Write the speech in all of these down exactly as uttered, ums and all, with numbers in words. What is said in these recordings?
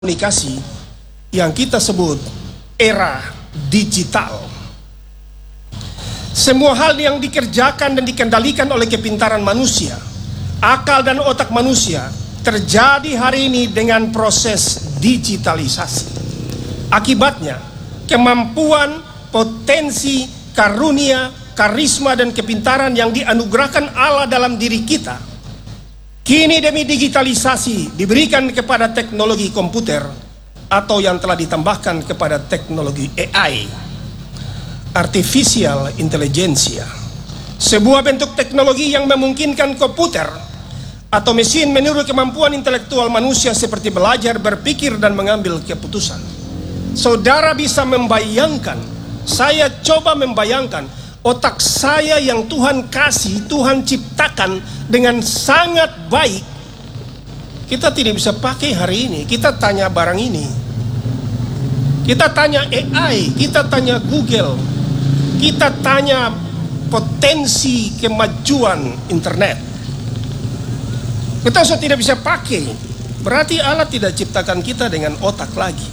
komunikasi yang kita sebut era digital. Semua hal yang dikerjakan dan dikendalikan oleh kepintaran manusia, akal dan otak manusia terjadi hari ini dengan proses digitalisasi. Akibatnya, kemampuan, potensi, karunia, karisma dan kepintaran yang dianugerahkan Allah dalam diri kita kini demi digitalisasi diberikan kepada teknologi komputer atau yang telah ditambahkan kepada teknologi A I, Artificial Intelligence, sebuah bentuk teknologi yang memungkinkan komputer atau mesin meniru kemampuan intelektual manusia seperti belajar, berpikir, dan mengambil keputusan. Saudara bisa membayangkan, saya coba membayangkan otak saya yang Tuhan kasih, Tuhan ciptakan dengan sangat baik. Kita tidak bisa pakai hari ini. Kita tanya barang ini, kita tanya A I, kita tanya Google, kita tanya potensi kemajuan internet. Kita sudah tidak bisa pakai. Berarti Allah tidak ciptakan kita dengan otak lagi.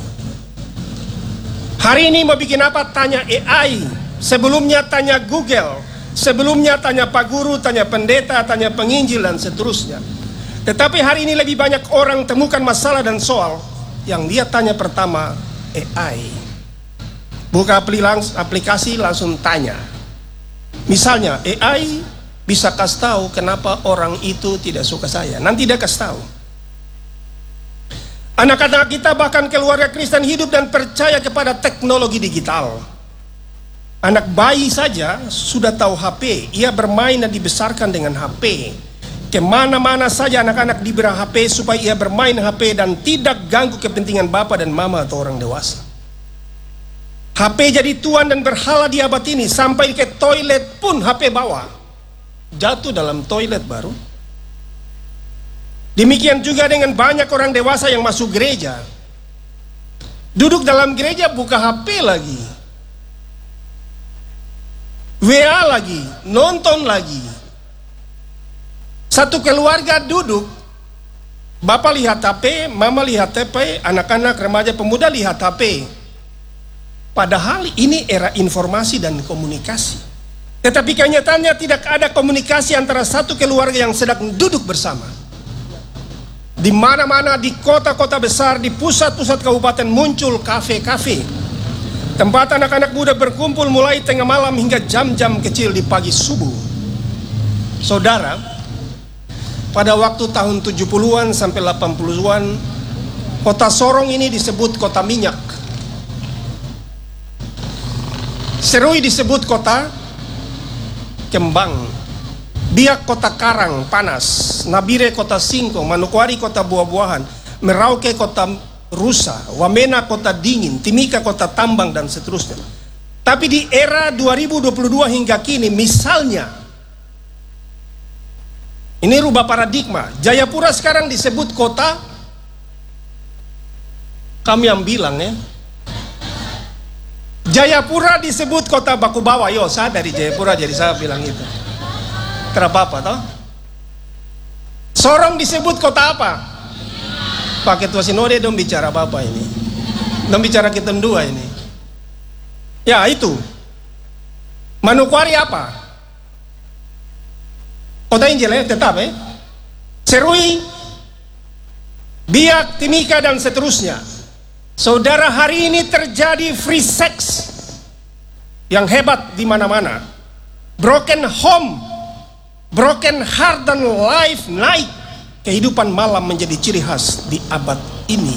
Hari ini mau bikin apa? Tanya A I. Sebelumnya tanya Google, sebelumnya tanya Pak Guru, tanya pendeta, tanya penginjil, dan seterusnya. Tetapi hari ini lebih banyak orang temukan masalah dan soal yang dia tanya pertama A I. Buka aplikasi langsung tanya. Misalnya A I bisa kasih tahu kenapa orang itu tidak suka saya. Nanti dia kasih tahu. Anak-anak kita bahkan keluarga Kristen hidup dan percaya kepada teknologi digital. Anak bayi saja sudah tahu H P. Ia bermain dan dibesarkan dengan H P. Kemana-mana saja anak-anak diberi H P supaya ia bermain H P dan tidak ganggu kepentingan bapak dan mama atau orang dewasa. H P jadi tuan dan berhala di abad ini. Sampai ke toilet pun H P bawa. Jatuh dalam toilet baru. Demikian juga dengan banyak orang dewasa yang masuk gereja. Duduk dalam gereja buka H P lagi, W A lagi, nonton lagi. Satu keluarga duduk, bapak lihat H P, mama lihat H P, anak-anak, remaja, pemuda lihat H P. Padahal ini era informasi dan komunikasi. Tetapi kenyataannya tidak ada komunikasi antara satu keluarga yang sedang duduk bersama. Di mana-mana, di kota-kota besar, di pusat-pusat kabupaten muncul kafe-kafe, tempat anak-anak muda berkumpul mulai tengah malam hingga jam-jam kecil di pagi subuh. Saudara, pada waktu tahun tujuh puluhan sampai delapan puluhan, kota Sorong ini disebut kota minyak. Serui disebut kota kembang. Biak kota karang panas, Nabire kota singkong, Manokwari kota buah-buahan, Merauke kota rusa, Wamena kota dingin, Timika kota tambang, dan seterusnya. Tapi di era dua ribu dua puluh dua hingga kini, misalnya, ini rubah paradigma. Jayapura sekarang disebut kota, kami yang bilang ya, Jayapura disebut kota baku bawah. Yo, saya dari Jayapura jadi saya bilang itu. Kenapa apa toh? Sorong disebut kota apa? Pakai tua sinode dong bicara apa ini? Dong bicara kita dua ini. Ya itu. Manokwari apa? Kota Injil ya, tetap ya. Serui, Biak, Timika, dan seterusnya. Saudara, hari ini terjadi free sex yang hebat di mana-mana. Broken home, broken heart, dan life night. Kehidupan malam menjadi ciri khas di abad ini.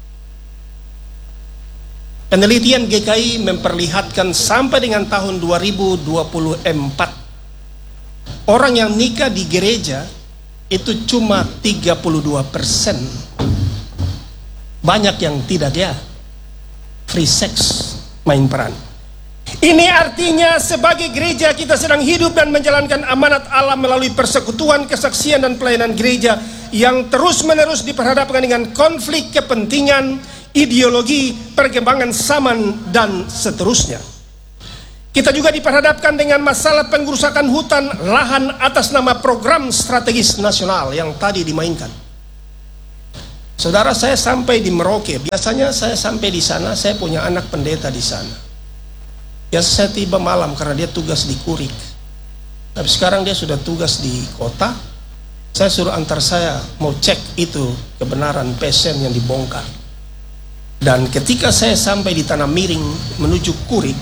Penelitian G K I memperlihatkan sampai dengan tahun dua ribu dua puluh empat, orang yang nikah di gereja itu cuma tiga puluh dua persen. Banyak yang tidak ya. Free sex main peran. Ini artinya sebagai gereja kita sedang hidup dan menjalankan amanat Allah melalui persekutuan, kesaksian, dan pelayanan gereja yang terus-menerus diperhadapkan dengan konflik kepentingan, ideologi, perkembangan zaman, dan seterusnya. Kita juga diperhadapkan dengan masalah pengrusakan hutan, lahan atas nama program strategis nasional yang tadi dimainkan. Saudara, saya sampai di Merauke. Biasanya saya sampai di sana, saya punya anak pendeta di sana. Biasa saya tiba malam karena dia tugas di Kurik. Tapi sekarang dia sudah tugas di kota. Saya suruh antar saya mau cek itu kebenaran pesen yang dibongkar. Dan ketika saya sampai di Tanah Miring menuju Kurik,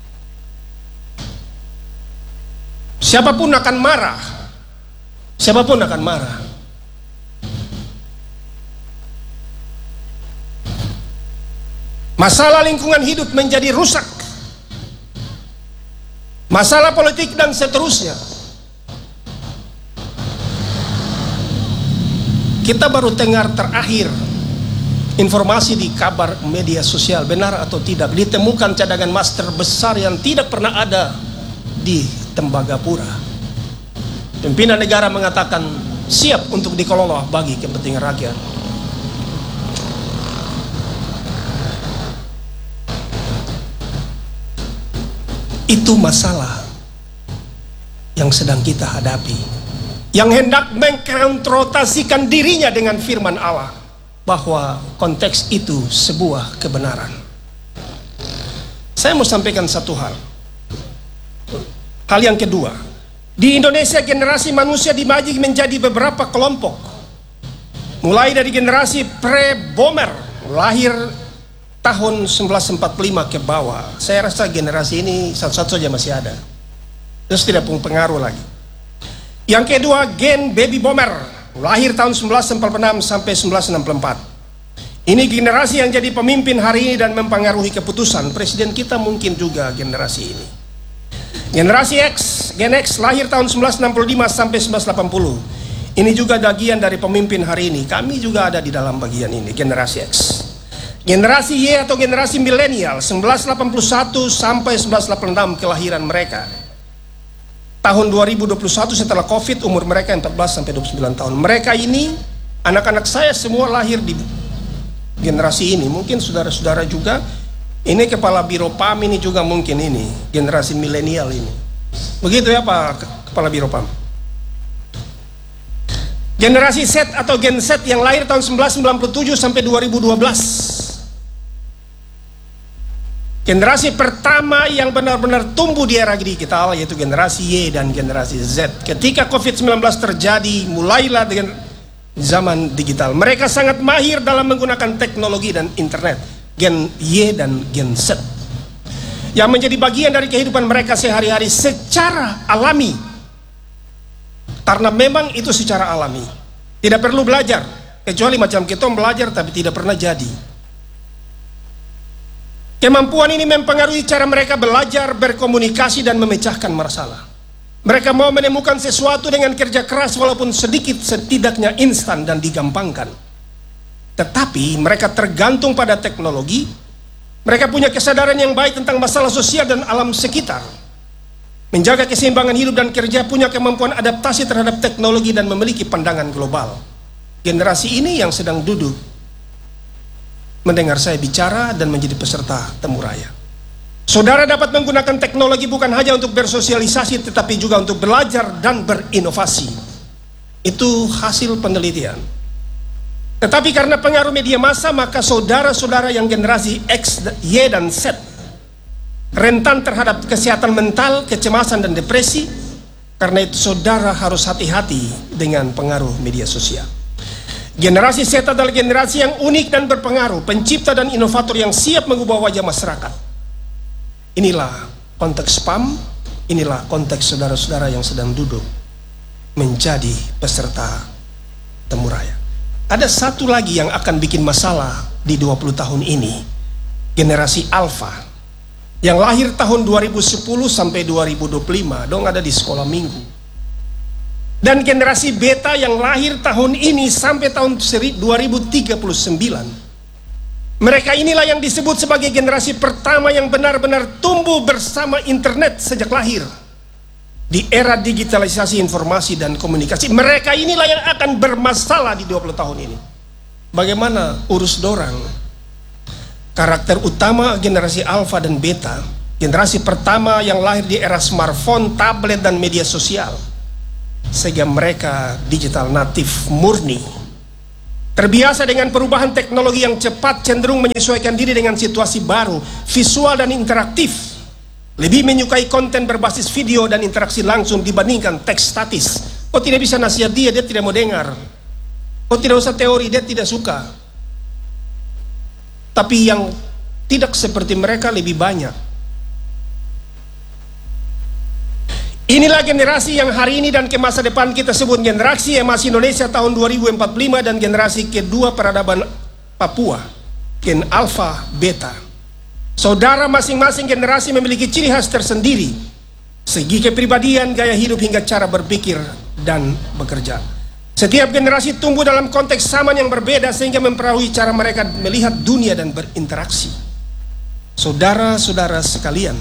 siapapun akan marah. Siapapun akan marah. Masalah lingkungan hidup menjadi rusak. Masalah politik dan seterusnya. Kita baru dengar terakhir informasi di kabar media sosial, benar atau tidak, ditemukan cadangan emas terbesar yang tidak pernah ada di Tembagapura. Pimpinan negara mengatakan siap untuk dikelola bagi kepentingan rakyat. Itu masalah yang sedang kita hadapi, yang hendak mengkonfrontasikan dirinya dengan firman Allah, bahwa konteks itu sebuah kebenaran. Saya mau sampaikan satu hal. Hal yang kedua, di Indonesia generasi manusia dibagi menjadi beberapa kelompok. Mulai dari generasi pre-bomber, lahir tahun seribu sembilan ratus empat puluh lima ke bawah. Saya rasa generasi ini satu-satu saja masih ada, terus tidak punya pengaruh lagi. Yang kedua, gen baby boomer, lahir tahun seribu sembilan ratus empat puluh enam sampai seribu sembilan ratus enam puluh empat. Ini generasi yang jadi pemimpin hari ini dan mempengaruhi keputusan presiden kita, mungkin juga generasi ini. Generasi X, Gen X, lahir tahun seribu sembilan ratus enam puluh lima sampai seribu sembilan ratus delapan puluh. Ini juga bagian dari pemimpin hari ini. Kami juga ada di dalam bagian ini, generasi X. Generasi Y atau generasi milenial, seribu sembilan ratus delapan puluh satu sampai seribu sembilan ratus delapan puluh enam kelahiran mereka. Tahun dua ribu dua puluh satu setelah Covid, umur mereka empat belas sampai dua puluh sembilan tahun. Mereka ini, anak-anak saya semua lahir di generasi ini. Mungkin saudara-saudara juga, ini kepala Biro P A M ini juga mungkin ini, generasi milenial ini. Begitu ya Pak Kepala Biro P A M. Generasi Z atau Gen Z yang lahir tahun seribu sembilan ratus sembilan puluh tujuh sampai dua ribu dua belas. Generasi pertama yang benar-benar tumbuh di era digital, yaitu generasi Y dan generasi Z. Ketika covid sembilan belas terjadi, mulailah dengan zaman digital. Mereka sangat mahir dalam menggunakan teknologi dan internet. Gen Y dan Gen Z, yang menjadi bagian dari kehidupan mereka sehari-hari secara alami. Karena memang itu secara alami, tidak perlu belajar, kecuali macam kita belajar tapi tidak pernah jadi. Kemampuan ini mempengaruhi cara mereka belajar, berkomunikasi, dan memecahkan masalah. Mereka mau menemukan sesuatu dengan kerja keras, walaupun sedikit, setidaknya instan dan digampangkan. Tetapi mereka tergantung pada teknologi. Mereka punya kesadaran yang baik tentang masalah sosial dan alam sekitar. Menjaga keseimbangan hidup dan kerja, punya kemampuan adaptasi terhadap teknologi, dan memiliki pandangan global. Generasi ini yang sedang duduk mendengar saya bicara dan menjadi peserta temu raya. Saudara dapat menggunakan teknologi bukan hanya untuk bersosialisasi, tetapi juga untuk belajar dan berinovasi. Itu hasil penelitian. Tetapi karena pengaruh media massa, maka saudara-saudara yang generasi X, Y, dan Z rentan terhadap kesehatan mental, kecemasan, dan depresi. Karena itu saudara harus hati-hati dengan pengaruh media sosial. Generasi Z adalah generasi yang unik dan berpengaruh, pencipta dan inovator yang siap mengubah wajah masyarakat. Inilah konteks P A M, inilah konteks saudara-saudara yang sedang duduk menjadi peserta temu raya. Ada satu lagi yang akan bikin masalah di dua puluh tahun ini, generasi Alpha, yang lahir tahun dua ribu sepuluh sampai dua ribu dua puluh lima, dong ada di sekolah minggu. Dan generasi Beta yang lahir tahun ini sampai tahun dua ribu tiga puluh sembilan. Mereka inilah yang disebut sebagai generasi pertama yang benar-benar tumbuh bersama internet sejak lahir. Di era digitalisasi informasi dan komunikasi, mereka inilah yang akan bermasalah di dua puluh tahun ini. Bagaimana urus dorang? Karakter utama generasi Alpha dan Beta, generasi pertama yang lahir di era smartphone, tablet, dan media sosial, sehingga mereka digital natif murni. terbiasa dengan perubahan teknologi yang cepat, cenderung menyesuaikan diri dengan situasi baru, visual dan interaktif, lebih menyukai konten berbasis video dan interaksi langsung dibandingkan teks statis. Oh, tidak bisa nasihat dia, dia tidak mau dengar. Oh, tidak usah teori, dia tidak suka. Tapi yang tidak seperti mereka lebih banyak. Inilah generasi yang hari ini dan ke masa depan kita sebut generasi emas Indonesia tahun dua ribu empat puluh lima dan generasi kedua peradaban Papua, gen alfa beta. Saudara, masing-masing generasi memiliki ciri khas tersendiri, segi kepribadian, gaya hidup hingga cara berpikir dan bekerja. Setiap generasi tumbuh dalam konteks zaman yang berbeda sehingga mempengaruhi cara mereka melihat dunia dan berinteraksi. Saudara-saudara sekalian,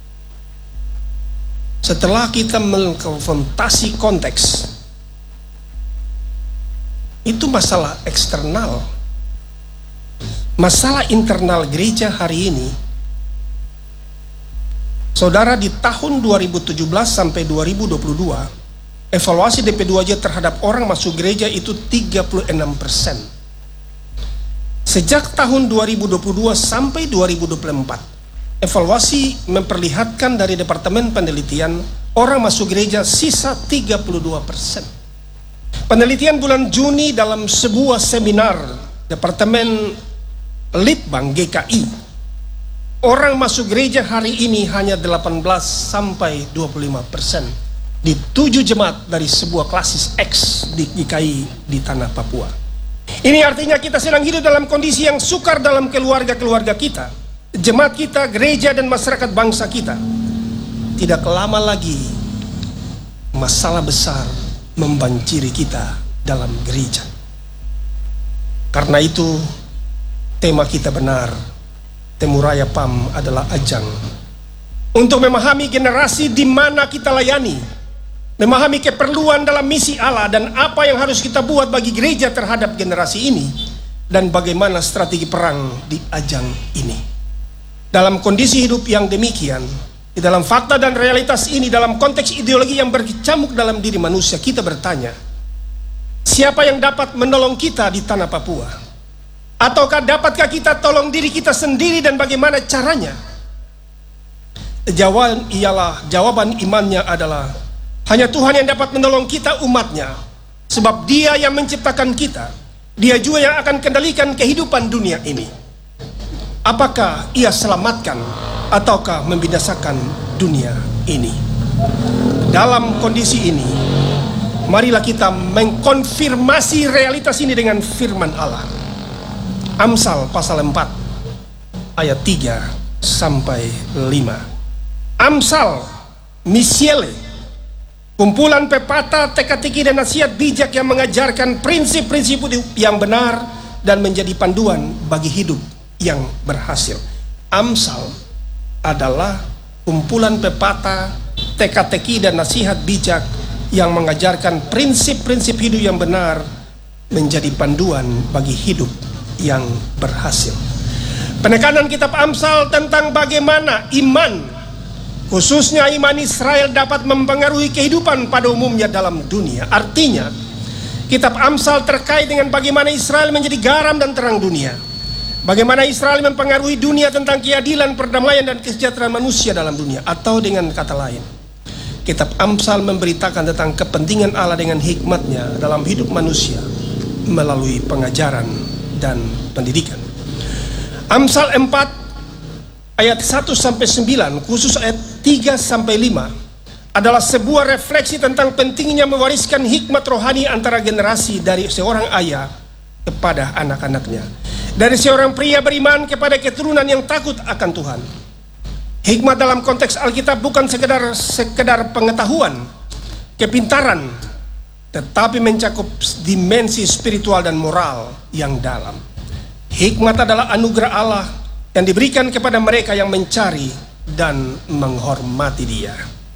setelah kita mengkonfrontasi konteks, itu masalah eksternal. Masalah internal gereja hari ini, saudara, di tahun dua ribu tujuh belas sampai dua ribu dua puluh dua, evaluasi D P dua J terhadap orang masuk gereja itu tiga puluh enam persen. Sejak tahun dua ribu dua puluh dua sampai dua ribu dua puluh empat, evaluasi memperlihatkan dari Departemen Penelitian orang masuk gereja sisa tiga puluh dua persen. Penelitian bulan Juni dalam sebuah seminar Departemen Litbang G K I, orang masuk gereja hari ini hanya delapan belas sampai dua puluh lima persen di tujuh jemaat dari sebuah klasis X di G K I di tanah Papua. Ini artinya kita sedang hidup dalam kondisi yang sukar dalam keluarga-keluarga kita, jemaat kita, gereja dan masyarakat bangsa kita. Tidak lama lagi masalah besar membanjiri kita dalam gereja. Karena itu tema kita benar, Temuraya P A M adalah ajang untuk memahami generasi di mana kita layani, memahami keperluan dalam misi Allah dan apa yang harus kita buat bagi gereja terhadap generasi ini, dan bagaimana strategi perang di ajang ini. Dalam kondisi hidup yang demikian, di dalam fakta dan realitas ini, dalam konteks ideologi yang berkecamuk dalam diri manusia, kita bertanya, siapa yang dapat menolong kita di tanah Papua? Ataukah dapatkah kita tolong diri kita sendiri dan bagaimana caranya? Jawaban ialah, jawaban imannya adalah hanya Tuhan yang dapat menolong kita umatnya, sebab Dia yang menciptakan kita, Dia juga yang akan kendalikan kehidupan dunia ini. Apakah Ia selamatkan ataukah membinasakan dunia ini? Dalam kondisi ini, marilah kita mengkonfirmasi realitas ini dengan firman Allah. Amsal pasal empat ayat tiga sampai lima. Amsal misiele, kumpulan pepatah, teka-teki dan nasihat bijak yang mengajarkan prinsip-prinsip yang benar dan menjadi panduan bagi hidup yang berhasil. Amsal adalah kumpulan pepatah, teka-teki dan nasihat bijak yang mengajarkan prinsip-prinsip hidup yang benar menjadi panduan bagi hidup yang berhasil. Penekanan kitab Amsal tentang bagaimana iman, khususnya iman Israel, dapat mempengaruhi kehidupan pada umumnya dalam dunia. Artinya, kitab Amsal terkait dengan bagaimana Israel menjadi garam dan terang dunia, bagaimana Israel mempengaruhi dunia tentang keadilan, perdamaian dan kesejahteraan manusia dalam dunia. Atau dengan kata lain, kitab Amsal memberitakan tentang kepentingan Allah dengan hikmatnya dalam hidup manusia melalui pengajaran dan pendidikan. Amsal empat ayat satu sampai sembilan, khusus ayat tiga sampai lima, adalah sebuah refleksi tentang pentingnya mewariskan hikmat rohani antara generasi, dari seorang ayah kepada anak-anaknya, dari seorang pria beriman kepada keturunan yang takut akan Tuhan. Hikmat dalam konteks Alkitab bukan sekedar sekedar pengetahuan, kepintaran, tetapi mencakup dimensi spiritual dan moral yang dalam. Hikmat adalah anugerah Allah yang diberikan kepada mereka yang mencari dan menghormati Dia.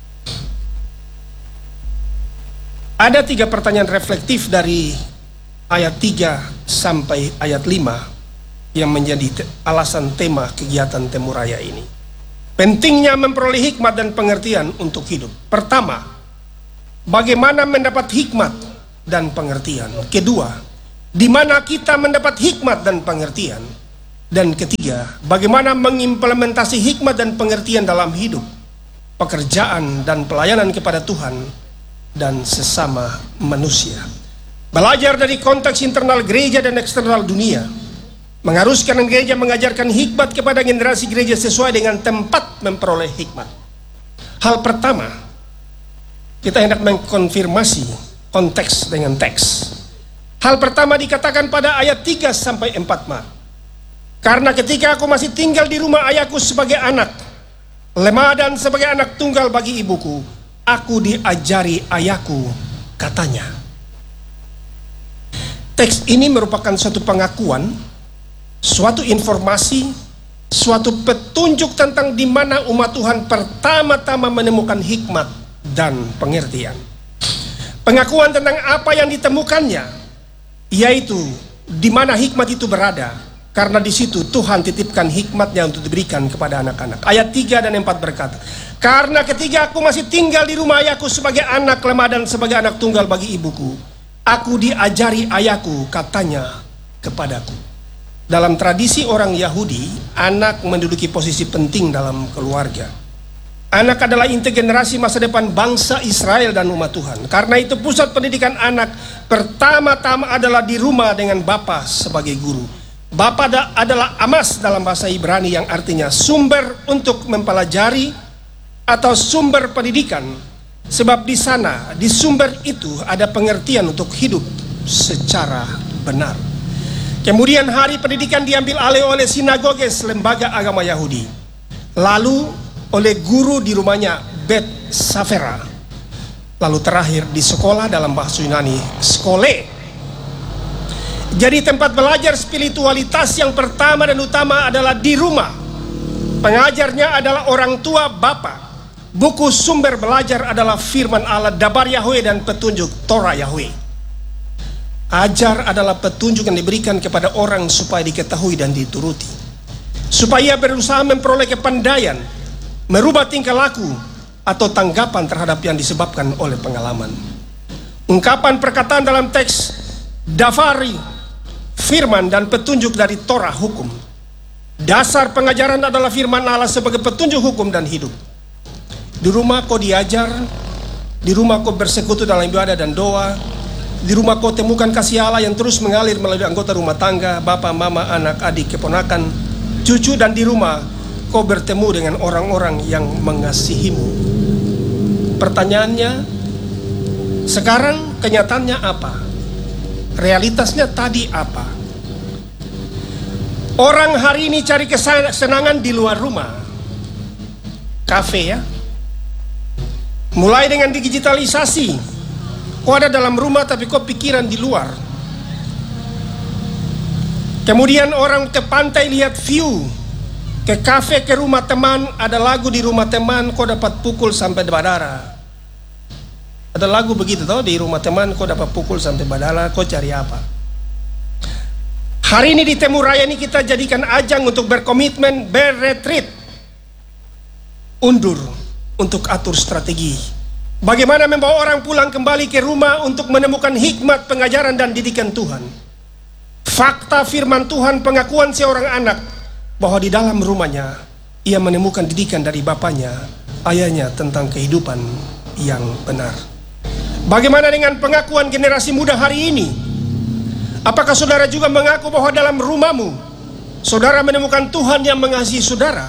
Ada tiga pertanyaan reflektif dari ayat tiga sampai ayat lima yang menjadi alasan tema kegiatan Temuraya ini. Pentingnya memperoleh hikmat dan pengertian untuk hidup. Pertama, bagaimana mendapat hikmat dan pengertian. Kedua, di mana kita mendapat hikmat dan pengertian. Dan ketiga, bagaimana mengimplementasi hikmat dan pengertian dalam hidup, pekerjaan dan pelayanan kepada Tuhan dan sesama manusia. Belajar dari konteks internal gereja dan eksternal dunia, mengharuskan gereja mengajarkan hikmat kepada generasi gereja sesuai dengan tempat memperoleh hikmat. Hal pertama, kita hendak mengkonfirmasi konteks dengan teks. Hal pertama dikatakan pada ayat tiga sampai empat ma. Karena ketika aku masih tinggal di rumah ayahku sebagai anak, lemah dan sebagai anak tunggal bagi ibuku, aku diajari ayahku, katanya. Teks ini merupakan suatu pengakuan, suatu informasi, suatu petunjuk tentang di mana umat Tuhan pertama-tama menemukan hikmat dan pengertian. Pengakuan tentang apa yang ditemukannya, yaitu di mana hikmat itu berada, karena di situ Tuhan titipkan hikmatnya untuk diberikan kepada anak-anak. Ayat tiga dan empat berkata, karena ketika aku masih tinggal di rumah ayahku sebagai anak lemah dan sebagai anak tunggal bagi ibuku, aku diajari ayahku, katanya kepadaku. Dalam tradisi orang Yahudi, anak menduduki posisi penting dalam keluarga. Anak adalah inti generasi masa depan bangsa Israel dan umat Tuhan. Karena itu pusat pendidikan anak pertama-tama adalah di rumah dengan bapa sebagai guru. Bapa adalah amas dalam bahasa Ibrani yang artinya sumber untuk mempelajari atau sumber pendidikan. Sebab di sana, di sumber itu ada pengertian untuk hidup secara benar. Kemudian hari pendidikan diambil alih oleh sinagoges, lembaga agama Yahudi. Lalu oleh guru di rumahnya Bet Safera. Lalu terakhir di sekolah dalam bahasa Yunani, skole. Jadi tempat belajar spiritualitas yang pertama dan utama adalah di rumah. Pengajarnya adalah orang tua bapa. Buku sumber belajar adalah firman Allah, Dabar Yahweh, dan petunjuk Torah Yahweh. Ajar adalah petunjuk yang diberikan kepada orang supaya diketahui dan dituruti, supaya berusaha memperoleh kepandaian, merubah tingkah laku atau tanggapan terhadap yang disebabkan oleh pengalaman. Ungkapan perkataan dalam teks Davari, firman dan petunjuk dari Torah hukum. Dasar pengajaran adalah firman Allah sebagai petunjuk hukum dan hidup. Di rumah kau diajar, di rumah kau bersekutu dalam ibadah dan doa, di rumah kau temukan kasih Allah yang terus mengalir melalui anggota rumah tangga, bapak, mama, anak, adik, keponakan, cucu, dan di rumah kau bertemu dengan orang-orang yang mengasihimu. Pertanyaannya, sekarang kenyataannya apa? Realitasnya tadi apa? Orang hari ini cari kesenangan di luar rumah. Kafe ya. Mulai dengan digitalisasi. Kau ada dalam rumah tapi kau pikiran di luar. Kemudian orang ke pantai lihat view. Ke kafe, ke rumah teman, ada lagu di rumah teman, kau dapat pukul sampai berdarah. Ada lagu begitu tau, di rumah teman kau dapat pukul sampai berdarah, kau cari apa? Hari ini di Temu Raya ini kita jadikan ajang untuk berkomitmen, berretreat, undur untuk atur strategi. Bagaimana membawa orang pulang kembali ke rumah untuk menemukan hikmat pengajaran dan didikan Tuhan. Fakta firman Tuhan, pengakuan seorang anak bahwa di dalam rumahnya ia menemukan didikan dari bapaknya, ayahnya tentang kehidupan yang benar. Bagaimana dengan pengakuan generasi muda hari ini? Apakah saudara juga mengaku bahwa dalam rumahmu saudara menemukan Tuhan yang mengasihi saudara?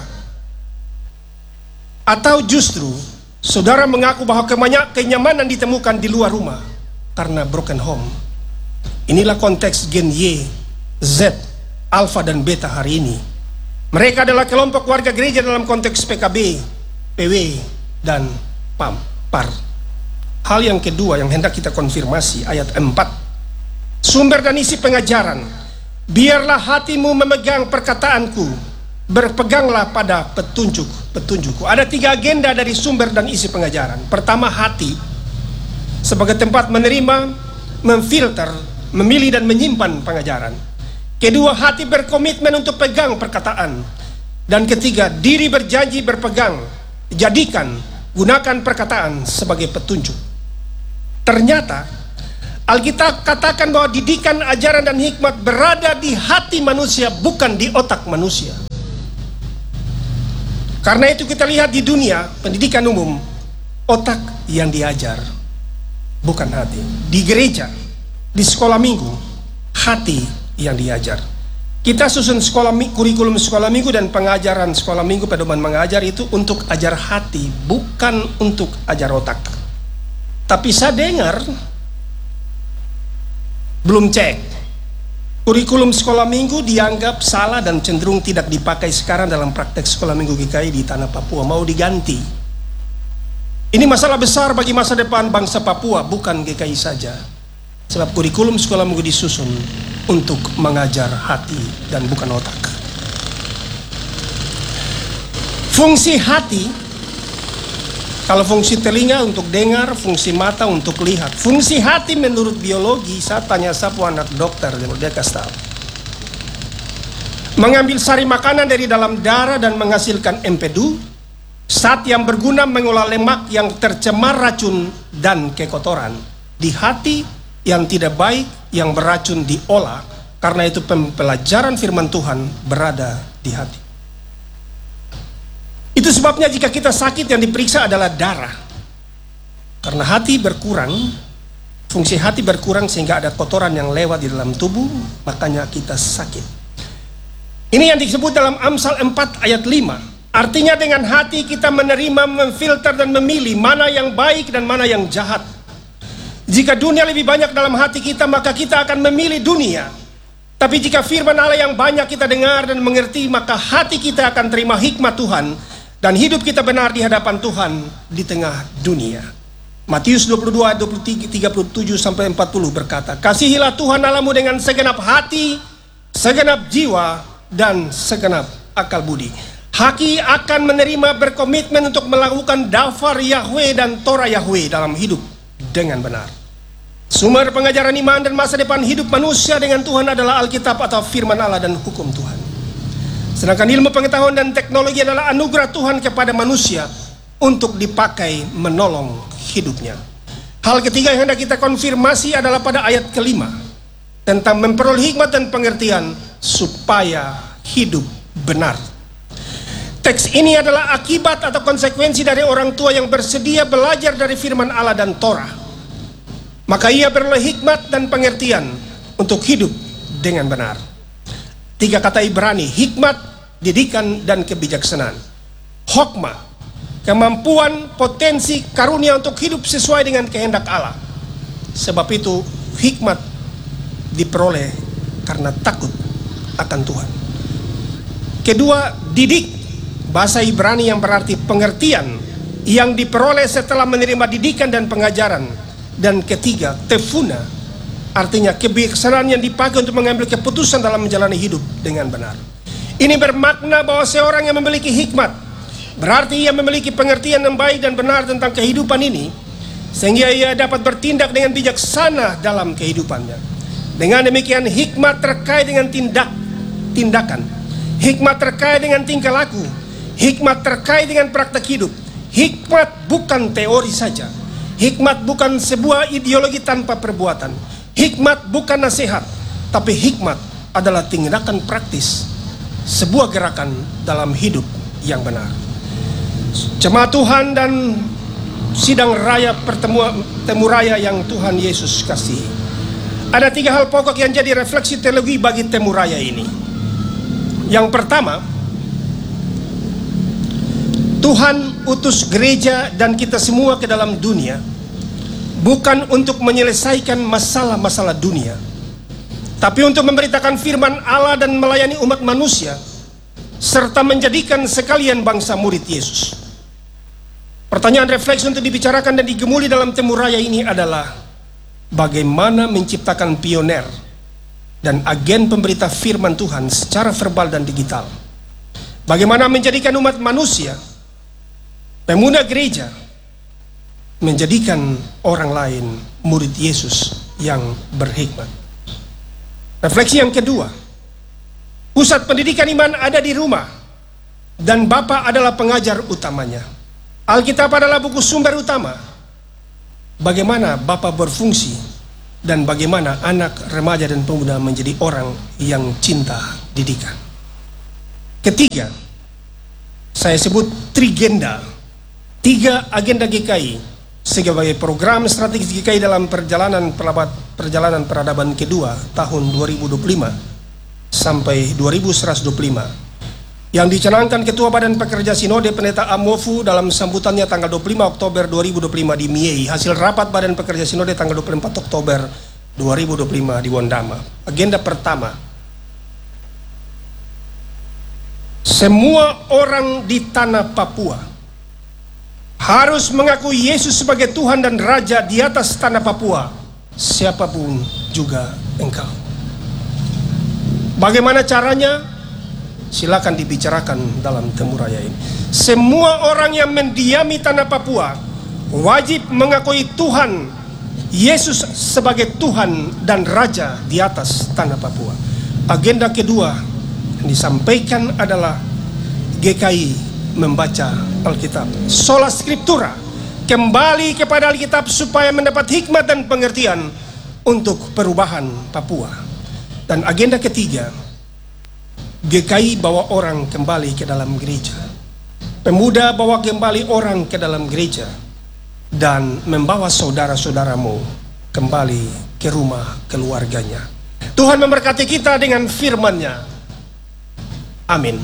Atau justru saudara mengaku bahwa kenyamanan ditemukan di luar rumah karena broken home? Inilah konteks gen Y, Z, Alpha dan Beta hari ini. Mereka adalah kelompok warga gereja dalam konteks P K B, P W, dan P A M, P A R. Hal yang kedua yang hendak kita konfirmasi, ayat empat. Sumber dan isi pengajaran. Biarlah hatimu memegang perkataanku, berpeganglah pada petunjuk-petunjukku. Ada tiga agenda dari sumber dan isi pengajaran. Pertama, hati sebagai tempat menerima, memfilter, memilih dan menyimpan pengajaran. Kedua, hati berkomitmen untuk pegang perkataan. Dan ketiga, diri berjanji berpegang, jadikan, gunakan perkataan sebagai petunjuk. Ternyata Alkitab katakan bahwa didikan, ajaran, dan hikmat berada di hati manusia, bukan di otak manusia. Karena itu kita lihat di dunia pendidikan umum, otak yang diajar, bukan hati. Di gereja, di sekolah minggu, hati yang diajar. Kita susun sekolah kurikulum sekolah minggu dan pengajaran sekolah minggu, pedoman mengajar itu untuk ajar hati, bukan untuk ajar otak. Tapi saya dengar, belum cek, kurikulum sekolah minggu dianggap salah dan cenderung tidak dipakai sekarang dalam praktek sekolah minggu G K I di tanah Papua, mau diganti. Ini masalah besar bagi masa depan bangsa Papua, bukan G K I saja. Sebab kurikulum sekolah minggu disusun untuk mengajar hati dan bukan otak. Fungsi hati, kalau fungsi telinga untuk dengar, fungsi mata untuk lihat. Fungsi hati menurut biologi, saya tanya sapu anak dokter, dia kasih tahu. Mengambil sari makanan dari dalam darah dan menghasilkan empedu. Zat yang berguna mengolah lemak yang tercemar racun dan kekotoran. Di hati yang tidak baik, yang beracun diolah. Karena itu pembelajaran firman Tuhan berada di hati. Itu sebabnya jika kita sakit yang diperiksa adalah darah. Karena hati berkurang, fungsi hati berkurang sehingga ada kotoran yang lewat di dalam tubuh, makanya kita sakit. Ini yang disebut dalam Amsal empat ayat lima. Artinya dengan hati kita menerima, memfilter dan memilih mana yang baik dan mana yang jahat. Jika dunia lebih banyak dalam hati kita, maka kita akan memilih dunia. Tapi jika firman Allah yang banyak kita dengar dan mengerti, maka hati kita akan terima hikmat Tuhan dan hidup kita benar di hadapan Tuhan di tengah dunia. Matius dua puluh dua, dua puluh tiga, tiga puluh tujuh sampai empat puluh berkata, kasihilah Tuhan Allahmu dengan segenap hati, segenap jiwa, dan segenap akal budi. Haki akan menerima, berkomitmen untuk melakukan dafar Yahweh dan Torah Yahweh dalam hidup dengan benar. Sumber pengajaran iman dan masa depan hidup manusia dengan Tuhan adalah Alkitab atau firman Allah dan hukum Tuhan. Sedangkan ilmu pengetahuan dan teknologi adalah anugerah Tuhan kepada manusia untuk dipakai menolong hidupnya. Hal ketiga yang hendak kita konfirmasi adalah pada ayat kelima, tentang memperoleh hikmat dan pengertian supaya hidup benar. Teks ini adalah akibat atau konsekuensi dari orang tua yang bersedia belajar dari firman Allah dan Torah. Maka ia beroleh hikmat dan pengertian untuk hidup dengan benar. Tiga kata Ibrani, hikmat, didikan, dan kebijaksanaan. Hokmah, kemampuan, potensi, karunia untuk hidup sesuai dengan kehendak Allah. Sebab itu hikmat diperoleh karena takut akan Tuhan. Kedua, didik, bahasa Ibrani yang berarti pengertian, yang diperoleh setelah menerima didikan dan pengajaran. Dan ketiga, tefuna, artinya kebijaksanaan yang dipakai untuk mengambil keputusan dalam menjalani hidup dengan benar. Ini bermakna bahwa seorang yang memiliki hikmat berarti ia memiliki pengertian yang baik dan benar tentang kehidupan ini, sehingga ia dapat bertindak dengan bijaksana dalam kehidupannya. Dengan demikian hikmat terkait dengan tindak tindakan, hikmat terkait dengan tingkah laku, hikmat terkait dengan praktek hidup. Hikmat bukan teori saja. Hikmat bukan sebuah ideologi tanpa perbuatan. Hikmat bukan nasihat, tapi hikmat adalah tindakan praktis, sebuah gerakan dalam hidup yang benar. Jemaat Tuhan dan sidang raya pertemuan temu raya yang Tuhan Yesus kasih, ada tiga hal pokok yang jadi refleksi teologi bagi temu raya ini. Yang pertama, Tuhan utus gereja dan kita semua ke dalam dunia bukan untuk menyelesaikan masalah-masalah dunia, tapi untuk memberitakan firman Allah dan melayani umat manusia, serta menjadikan sekalian bangsa murid Yesus. Pertanyaan refleksi untuk dibicarakan dan digemuli dalam temu raya ini adalah bagaimana menciptakan pioner dan agen pemberita firman Tuhan secara verbal dan digital. Bagaimana menjadikan umat manusia, pemuda gereja, menjadikan orang lain murid Yesus yang berhikmat. Refleksi yang kedua, pusat pendidikan iman ada di rumah dan Bapa adalah pengajar utamanya. Alkitab adalah buku sumber utama. Bagaimana Bapa berfungsi dan bagaimana anak, remaja, dan pemuda menjadi orang yang cinta didikan. Ketiga, saya sebut trigenda, tiga agenda G K I sebagai program strategis G K I dalam perjalanan perjalanan peradaban kedua tahun dua ribu dua puluh lima sampai dua ribu seratus dua puluh lima yang dicanangkan Ketua Badan Pekerja Sinode Pendeta Amofu dalam sambutannya tanggal dua puluh lima Oktober dua ribu dua puluh lima di Miei, hasil rapat Badan Pekerja Sinode tanggal dua puluh empat Oktober dua ribu dua puluh lima di Wondama. Agenda pertama, semua orang di tanah Papua harus mengakui Yesus sebagai Tuhan dan Raja di atas tanah Papua, siapapun juga engkau. Bagaimana caranya? Silakan dibicarakan dalam temu raya ini. Semua orang yang mendiami tanah Papua wajib mengakui Tuhan Yesus sebagai Tuhan dan Raja di atas tanah Papua. Agenda kedua yang disampaikan adalah G K I membaca Alkitab, sola scriptura, kembali kepada Alkitab supaya mendapat hikmat dan pengertian untuk perubahan Papua. Dan agenda ketiga, G K I bawa orang kembali ke dalam gereja, pemuda bawa kembali orang ke dalam gereja, dan membawa saudara-saudaramu kembali ke rumah keluarganya. Tuhan memberkati kita dengan firman-Nya. Amin.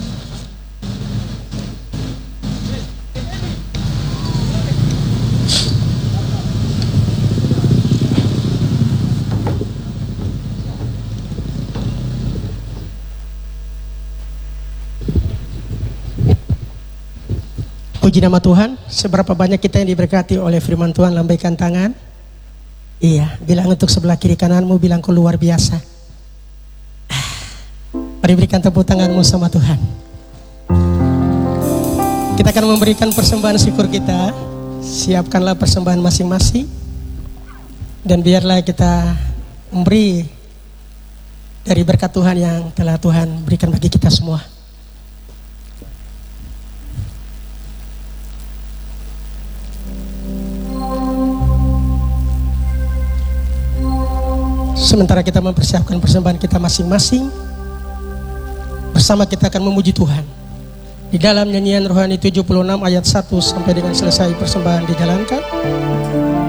Puji nama Tuhan. Seberapa banyak kita yang diberkati oleh firman Tuhan, lambaikan tangan. Iya, bilang untuk sebelah kiri kananmu, bilang kau luar biasa. Mari berikan tepuk tanganmu sama Tuhan. Kita akan memberikan persembahan syukur kita. Siapkanlah persembahan masing-masing, dan biarlah kita memberi dari berkat Tuhan yang telah Tuhan berikan bagi kita semua. Sementara kita mempersiapkan persembahan kita masing-masing, bersama kita akan memuji Tuhan di dalam nyanyian rohani tujuh puluh enam ayat satu sampai dengan selesai persembahan dijalankan.